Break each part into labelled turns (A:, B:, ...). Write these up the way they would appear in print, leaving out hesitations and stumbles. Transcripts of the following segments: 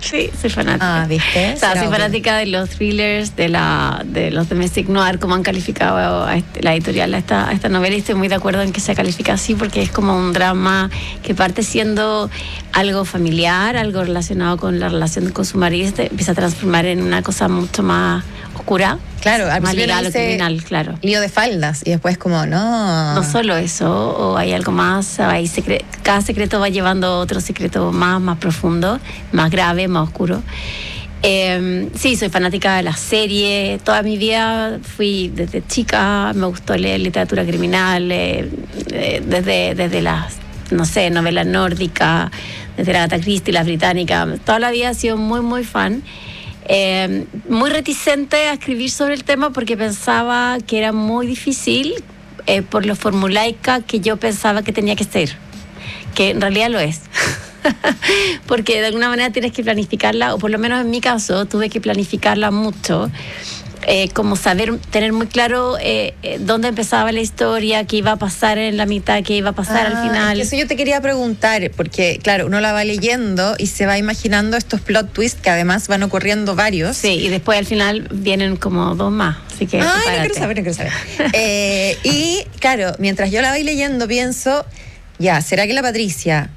A: Sí, soy fanática.
B: ¿viste?
A: O sea, soy fanática de los thrillers, de los domestic noir, como han calificado la editorial a esta novela, y estoy muy de acuerdo en que se califica así, porque es como un drama que parte siendo algo familiar, algo relacionado con la relación con su marido, empieza a transformar en una cosa mucho más oscura.
B: Claro, al
A: más
B: principio
A: legal o
B: dice
A: criminal, claro.
B: Lío de faldas, y después como, no
A: solo eso, o hay algo más, cada secreto va llevando a otro secreto más profundo, más grave, más oscuro. Sí, soy fanática de la serie. Toda mi vida fui desde chica, me gustó leer literatura criminal, desde las, no sé, novelas nórdicas, desde la Agatha Christie, la británica. Toda la vida he sido muy, muy fan. Muy reticente a escribir sobre el tema porque pensaba que era muy difícil por lo formulaica que yo pensaba que tenía que ser, que en realidad lo es. Porque de alguna manera tienes que planificarla, o por lo menos en mi caso tuve que planificarla mucho, como tener muy claro dónde empezaba la historia, qué iba a pasar en la mitad, qué iba a pasar al final.
B: Eso yo te quería preguntar, porque claro, uno la va leyendo y se va imaginando estos plot twists que además van ocurriendo varios.
A: Sí, y después al final vienen como 2 más, así que
B: no quiero saber. Y claro, mientras yo la voy leyendo pienso, ¿será que la Patricia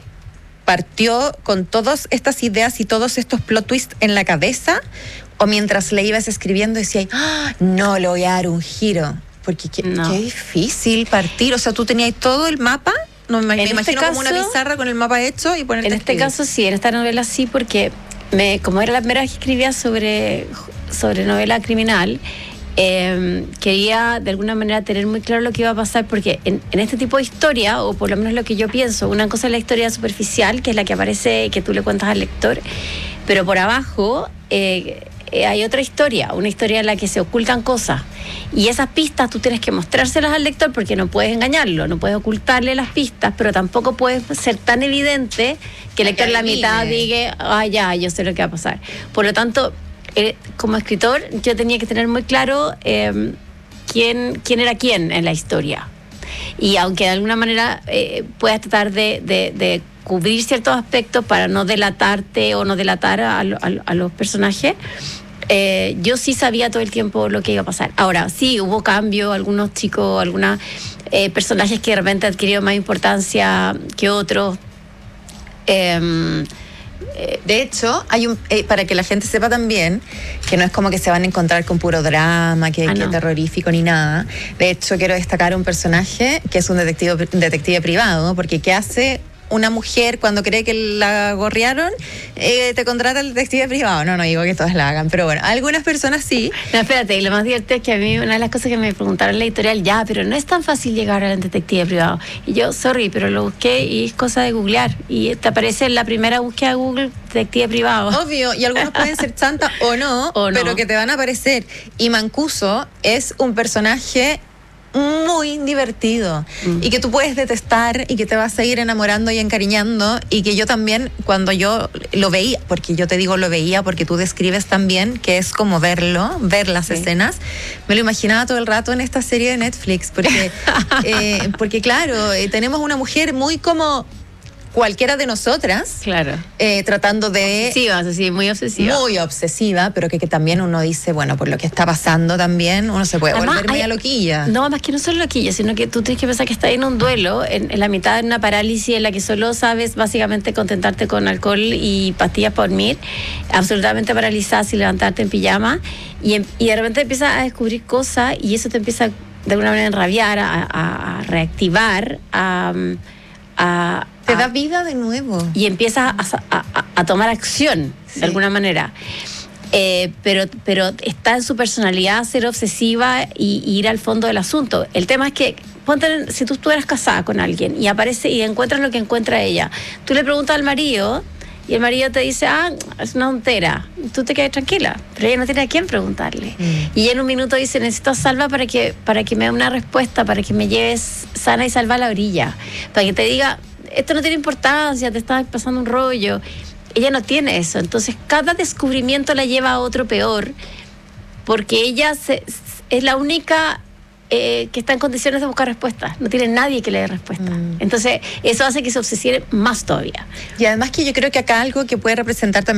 B: partió con todas estas ideas y todos estos plot twists en la cabeza? O mientras le ibas escribiendo decías, no, le voy a dar un giro. Porque qué difícil partir. O sea, tú tenías todo el mapa. No, me imagino como una pizarra con el mapa hecho y ponerte.
A: En este caso sí, en esta novela sí, porque como era la primera vez que escribía sobre novela criminal, quería de alguna manera tener muy claro lo que iba a pasar, porque en este tipo de historia, o por lo menos lo que yo pienso, una cosa es la historia superficial, que es la que aparece y que tú le cuentas al lector, pero por abajo hay otra historia, una historia en la que se ocultan cosas, y esas pistas tú tienes que mostrárselas al lector, porque no puedes engañarlo, no puedes ocultarle las pistas, pero tampoco puedes ser tan evidente que el lector en la mitad diga, yo sé lo que va a pasar. Por lo tanto, como escritor yo tenía que tener muy claro quién era quién en la historia, y aunque de alguna manera puedas tratar de cubrir ciertos aspectos para no delatarte o no delatar a los personajes, yo sí sabía todo el tiempo lo que iba a pasar. Ahora, sí, hubo cambio, algunos chicos, algunos personajes que de repente adquirieron más importancia que otros.
B: De hecho, hay para que la gente sepa también que no es como que se van a encontrar con puro drama, que terrorífico ni nada. De hecho, quiero destacar un personaje que es un detective privado, porque ¿qué hace una mujer cuando cree que la gorrearon? Te contrata el detective privado. No digo que todas la hagan, pero bueno, algunas personas sí.
A: No, espérate, y lo más divertido es que a mí una de las cosas que me preguntaron en la editorial, pero no es tan fácil llegar al detective privado. Y yo, pero lo busqué y es cosa de googlear. Y te aparece en la primera búsqueda de Google, detective privado.
B: Obvio, y algunos pueden ser chantas o no, pero que te van a aparecer. Y Mancuso es un personaje muy divertido y que tú puedes detestar y que te vas a ir enamorando y encariñando, y que yo también, cuando yo lo veía, porque yo te digo lo veía porque tú describes también que es como ver las escenas, me lo imaginaba todo el rato en esta serie de Netflix, porque claro, tenemos una mujer muy como cualquiera de nosotras,
A: claro,
B: tratando de...
A: muy obsesiva,
B: pero que también uno dice, bueno, por lo que está pasando también, uno se puede volver media loquilla.
A: No, más que no solo loquilla, sino que tú tienes que pensar que estás en un duelo, en la mitad de una parálisis en la que solo sabes básicamente contentarte con alcohol y pastillas para dormir, absolutamente paralizada sin levantarte en pijama, y de repente empiezas a descubrir cosas, y eso te empieza de alguna manera a enrabiar, a reactivar,
B: te da vida de nuevo.
A: Y empiezas a tomar acción, de alguna manera. Pero está en su personalidad ser obsesiva y ir al fondo del asunto. El tema es que, si tú estuvieras casada con alguien y aparece y encuentras lo que encuentra ella, tú le preguntas al marido y el marido te dice, es una tontera, tú te quedas tranquila, pero ella no tiene a quién preguntarle. Y ella en un minuto dice, necesito a Salva para que me dé una respuesta, para que me lleves sana y salva a la orilla, para que te diga, esto no tiene importancia, te estás pasando un rollo. Ella no tiene eso, entonces cada descubrimiento la lleva a otro peor, porque ella es la única que está en condiciones de buscar respuestas, no tiene nadie que le dé respuesta. Entonces eso hace que se obsesione más todavía.
B: Y además que yo creo que acá algo que puede representar también